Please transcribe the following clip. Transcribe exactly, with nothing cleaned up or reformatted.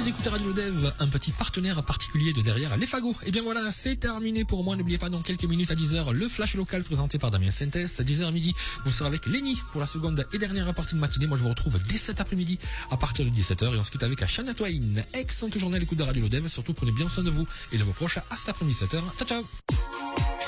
d'écouter Radio Lodev, un petit partenaire particulier de derrière les fagots. Et bien voilà, c'est terminé pour moi. N'oubliez pas, dans quelques minutes à dix heures, le flash local présenté par Damien Sentes. À dix heures midi, vous serez avec Lenny pour la seconde et dernière partie de matinée. Moi, je vous retrouve dès cet après-midi à partir de dix-sept heures. Et on se quitte avec Shania Twain. Excellente journée à l'écoute de Radio Lodev. Surtout, prenez bien soin de vous et de vos proches. À cet après-midi, sept heures. Ciao, ciao.